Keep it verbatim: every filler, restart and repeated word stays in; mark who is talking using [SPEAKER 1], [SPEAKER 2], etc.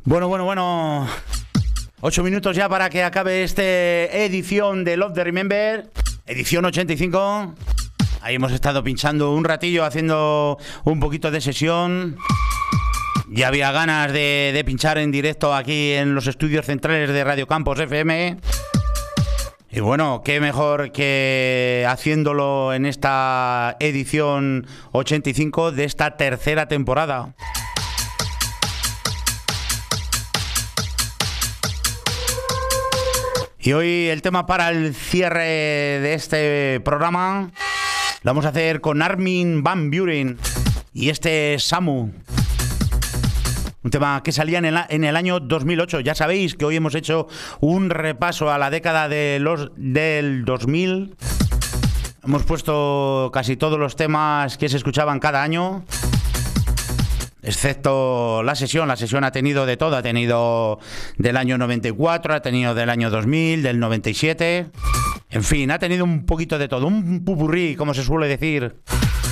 [SPEAKER 1] Bueno, bueno, bueno. Ocho minutos ya para que acabe esta edición de Love the Remember. Edición ochenta y cinco. Ahí hemos estado pinchando un ratillo, haciendo un poquito de sesión. Ya había ganas de, de pinchar en directo aquí en los estudios centrales de Radio Campos F M. Y bueno, qué mejor que haciéndolo en esta edición ochenta y cinco de esta tercera temporada. Y hoy el tema para el cierre de este programa lo vamos a hacer con Armin van Buuren y este Samu. Un tema que salía en el, en el año dos mil ocho. Ya sabéis que hoy hemos hecho un repaso a la década de los, del dos mil. Hemos puesto casi todos los temas que se escuchaban cada año, excepto la sesión. La sesión ha tenido de todo. Ha tenido del año noventa y cuatro, ha tenido del año dos mil, del noventa y siete. En fin, ha tenido un poquito de todo. Un pupurrí, como se suele decir.